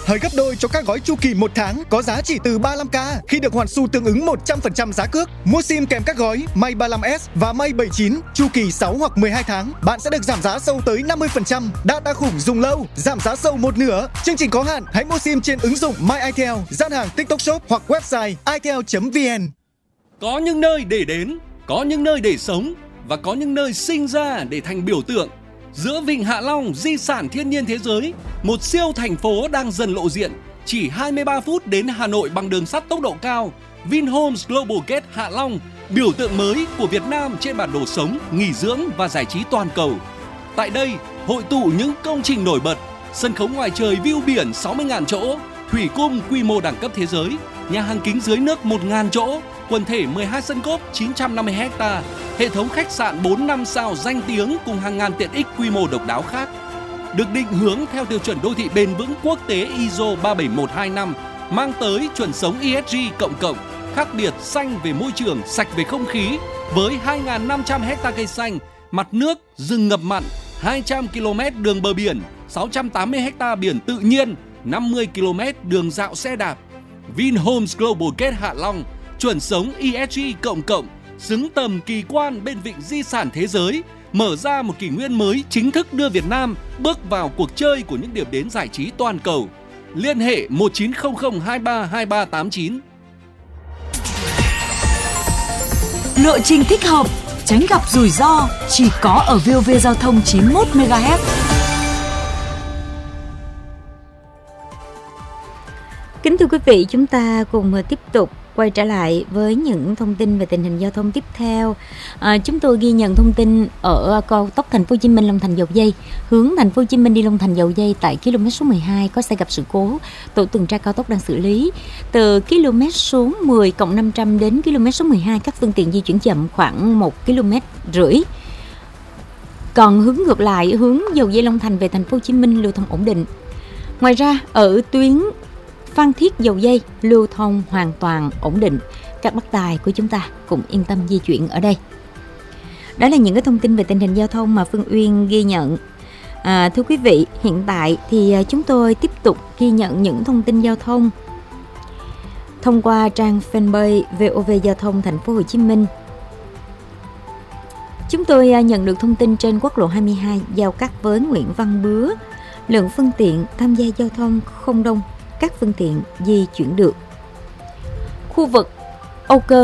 Hời gấp đôi cho các gói chu kỳ 1 tháng có giá chỉ từ 35k khi được hoàn xu tương ứng 100% giá cước. Mua sim kèm các gói May 35S và May 79 chu kỳ 6 hoặc 12 tháng, bạn sẽ được giảm giá sâu tới 50%. Data khủng dùng lâu, giảm giá sâu một nửa. Chương trình có hạn, hãy mua sim trên ứng dụng My Itel, gian hàng TikTok Shop hoặc website itel.vn. Có những nơi để đến, có những nơi để sống và có những nơi sinh ra để thành biểu tượng. Giữa Vịnh Hạ Long, di sản thiên nhiên thế giới, một siêu thành phố đang dần lộ diện. Chỉ 23 phút đến Hà Nội bằng đường sắt tốc độ cao. Vinhomes Global Gate Hạ Long, biểu tượng mới của Việt Nam trên bản đồ sống, nghỉ dưỡng và giải trí toàn cầu. Tại đây, hội tụ những công trình nổi bật, sân khấu ngoài trời view biển 60.000 chỗ, thủy cung quy mô đẳng cấp thế giới, nhà hàng kính dưới nước 1.000 chỗ, quần thể 12 sân golf 950 ha, hệ thống khách sạn 4-5 sao danh tiếng cùng hàng ngàn tiện ích quy mô độc đáo khác. Được định hướng theo tiêu chuẩn đô thị bền vững quốc tế ISO 37125, mang tới chuẩn sống ESG cộng, khác biệt xanh về môi trường, sạch về không khí, với 2.500 ha cây xanh, mặt nước, rừng ngập mặn, 200 km đường bờ biển, 680 ha biển tự nhiên, 50 km đường dạo xe đạp. Vinhomes Global Gate Hạ Long, chuẩn sống ESG cộng, xứng tầm kỳ quan bên vịnh di sản thế giới, mở ra một kỷ nguyên mới chính thức đưa Việt Nam bước vào cuộc chơi của những điểm đến giải trí toàn cầu. Liên hệ 1900 23 2389. Lộ trình thích hợp, tránh gặp rủi ro chỉ có ở VOV Giao thông 91 MHz. Kính thưa quý vị, chúng ta cùng tiếp tục quay trở lại với những thông tin về tình hình giao thông tiếp theo. Chúng tôi ghi nhận thông tin ở cao tốc Thành phố Hồ Chí Minh Long Thành Dầu Giây, hướng Thành phố Hồ Chí Minh đi Long Thành Dầu Giây tại km số 12 có xe gặp sự cố, tổ tuần tra cao tốc đang xử lý. Từ km số 10+500 đến km số 12 các phương tiện di chuyển chậm khoảng 1,5 km. Còn hướng ngược lại, hướng Dầu Giây Long Thành về Thành phố Hồ Chí Minh lưu thông ổn định. Ngoài ra, ở tuyến Phan Thiết Dầu Giây lưu thông hoàn toàn ổn định. Các bác tài của chúng ta cũng yên tâm di chuyển ở đây. Đó là những cái thông tin về tình hình giao thông mà Phương Uyên ghi nhận. Thưa quý vị, hiện tại thì chúng tôi tiếp tục ghi nhận những thông tin giao thông thông qua trang fanpage VOV Giao thông Thành phố Hồ Chí Minh. Chúng tôi nhận được thông tin trên quốc lộ 22 giao cắt với Nguyễn Văn Bứa, lượng phương tiện tham gia giao thông không đông, các phương tiện di chuyển được. Khu vực Âu Cơ